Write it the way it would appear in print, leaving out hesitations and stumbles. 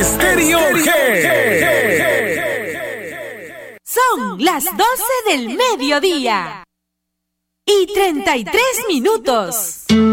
Estéreo G. Son las 12 del mediodía y 33 minutos.